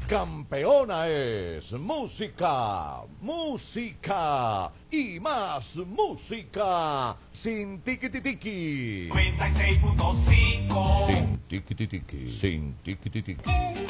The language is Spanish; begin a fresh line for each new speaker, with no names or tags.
Campeona es música, música y más música. Sin tiquititiqui.
96.5.
Sin tiquititiqui. Sin tiquititiqui.